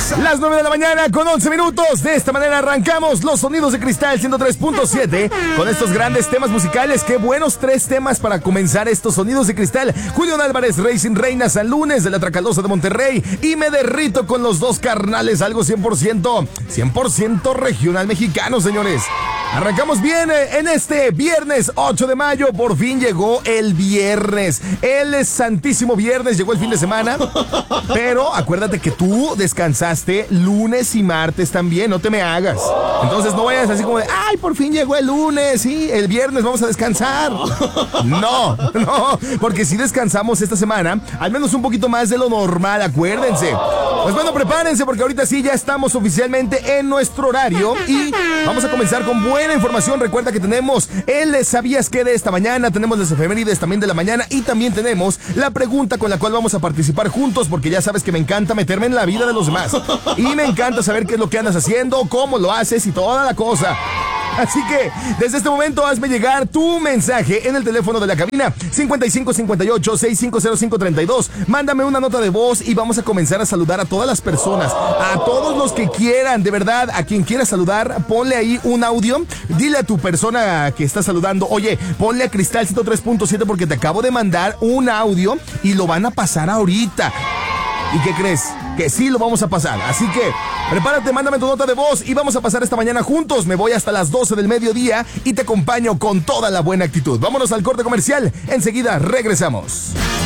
Las 9 de la mañana con 11 minutos. De esta manera arrancamos los sonidos de Cristal 103.7 con estos grandes temas musicales. Qué buenos 3 temas para comenzar estos sonidos de Cristal. Julián Álvarez, Racing Reina, San Lunes de la Tracalosa de Monterrey. Y me derrito con los dos carnales, algo 100% regional mexicano, señores. Arrancamos bien en este viernes 8 de mayo. Por fin llegó el viernes. El santísimo viernes. Llegó el fin de semana. Pero acuérdate que tú descansaste lunes y martes también. No te me hagas. Entonces no vayas así como de, ay, por fin llegó el lunes. Sí, el viernes vamos a descansar. No. Porque si descansamos esta semana, al menos un poquito más de lo normal, acuérdense. Pues bueno, prepárense porque ahorita sí ya estamos oficialmente en nuestro horario. Y vamos a comenzar con buena información. Recuerda que tenemos el ¿sabías qué? De esta mañana, tenemos las efemérides también de la mañana y también tenemos la pregunta con la cual vamos a participar juntos, porque ya sabes que me encanta meterme en la vida de los demás y me encanta saber qué es lo que andas haciendo, cómo lo haces y toda la cosa. Así que desde este momento hazme llegar tu mensaje en el teléfono de la cabina 5558-650532. Mándame una nota de voz y vamos a comenzar a saludar a todas las personas, a todos los que quieran, de verdad, a quien quiera saludar, ponle ahí un audio, dile a tu persona que está saludando, oye, ponle a Cristal 103.7 porque te acabo de mandar un audio y lo van a pasar ahorita. ¿Y qué crees? Que sí lo vamos a pasar. Así que prepárate, mándame tu nota de voz y vamos a pasar esta mañana juntos. Me voy hasta las 12 del mediodía y te acompaño con toda la buena actitud. Vámonos al corte comercial. Enseguida regresamos.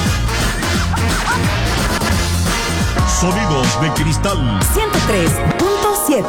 Sonidos de Cristal 103.7.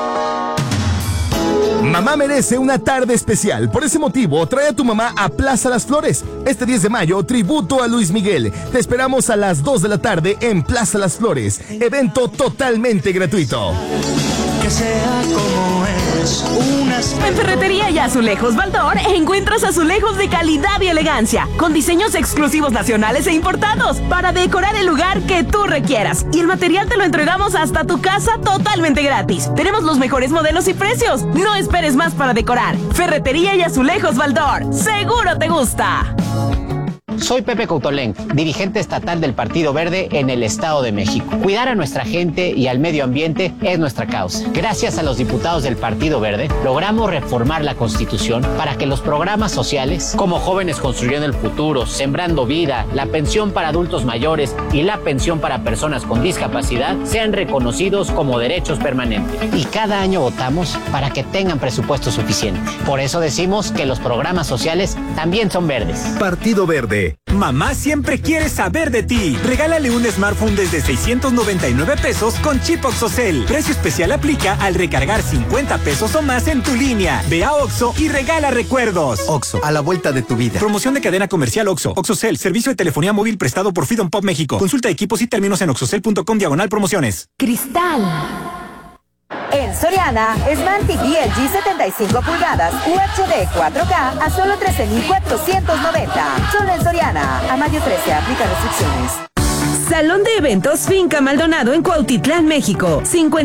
Mamá merece una tarde especial. Por ese motivo, trae a tu mamá a Plaza Las Flores. Este 10 de mayo, tributo a Luis Miguel. Te esperamos a las 2 de la tarde en Plaza Las Flores. Evento totalmente gratuito. Que sea como es, En Ferretería y Azulejos Baldor encuentras azulejos de calidad y elegancia, con diseños exclusivos nacionales e importados, para decorar el lugar que tú requieras. Y el material te lo entregamos hasta tu casa totalmente gratis. Tenemos los mejores modelos y precios. No esperes más para decorar. Ferretería y Azulejos Baldor. ¡Seguro te gusta! Soy Pepe Coutolenc, dirigente estatal del Partido Verde en el Estado de México. Cuidar a nuestra gente y al medio ambiente es nuestra causa. Gracias a los diputados del Partido Verde, logramos reformar la Constitución para que los programas sociales, como Jóvenes Construyendo el Futuro, Sembrando Vida, la pensión para adultos mayores y la pensión para personas con discapacidad, sean reconocidos como derechos permanentes. Y cada año votamos para que tengan presupuesto suficiente. Por eso decimos que los programas sociales también son verdes. Partido Verde. Mamá siempre quiere saber de ti. Regálale un smartphone desde 699 pesos con chip OXXOCEL. Precio especial aplica al recargar 50 pesos o más en tu línea. Ve a OXXO y regala recuerdos. OXXO, a la vuelta de tu vida. Promoción de cadena comercial OXXO. OXXOCEL, servicio de telefonía móvil prestado por Freedom Pop México. Consulta equipos y términos en oxxocel.com/promociones. Cristal. En Soriana, Smart TV LG 75 pulgadas UHD 4K a solo 13,490. Solo en Soriana. A mayo 13, aplica restricciones. Salón de Eventos Finca Maldonado en Cuautitlán, México.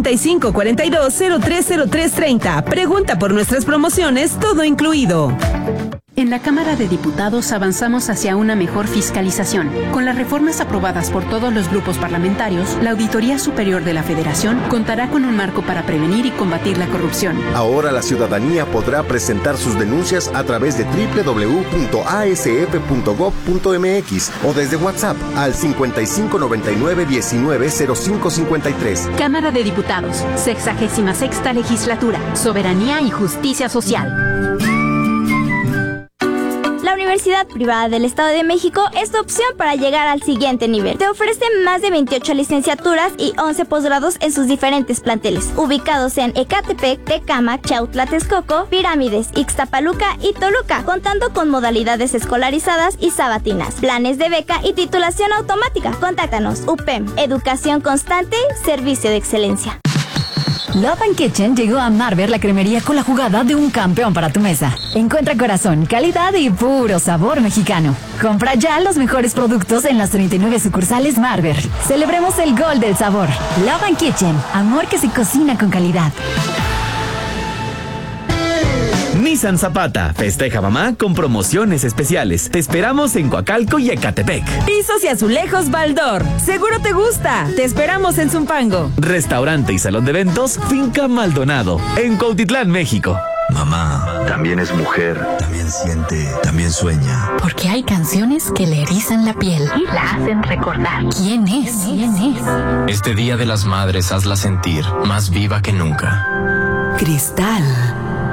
5542-030330. Pregunta por nuestras promociones, todo incluido. En la Cámara de Diputados avanzamos hacia una mejor fiscalización. Con las reformas aprobadas por todos los grupos parlamentarios, la Auditoría Superior de la Federación contará con un marco para prevenir y combatir la corrupción. Ahora la ciudadanía podrá presentar sus denuncias a través de www.asf.gov.mx o desde WhatsApp al 5599-190553. Cámara de Diputados, 66ª Legislatura, Soberanía y Justicia Social. La Universidad Privada del Estado de México es tu opción para llegar al siguiente nivel. Te ofrece más de 28 licenciaturas y 11 posgrados en sus diferentes planteles, ubicados en Ecatepec, Tecámac, Chautla, Texcoco, Pirámides, Ixtapaluca y Toluca, contando con modalidades escolarizadas y sabatinas, planes de beca y titulación automática. Contáctanos. UPEM, educación constante, servicio de excelencia. Love and Kitchen llegó a Marber, la cremería con la jugada de un campeón para tu mesa. Encuentra corazón, calidad y puro sabor mexicano. Compra ya los mejores productos en las 39 sucursales Marber. Celebremos el gol del sabor. Love and Kitchen, amor que se cocina con calidad. Nissan Zapata, festeja mamá con promociones especiales. Te esperamos en Coacalco y Ecatepec. Pisos y azulejos Baldor. Seguro te gusta. Te esperamos en Zumpango. Restaurante y salón de eventos Finca Maldonado, en Cuautitlán, México. Mamá también es mujer, también siente, también sueña. Porque hay canciones que le erizan la piel y la hacen recordar. ¿Quién es? Este Día de las Madres hazla sentir más viva que nunca. Cristal.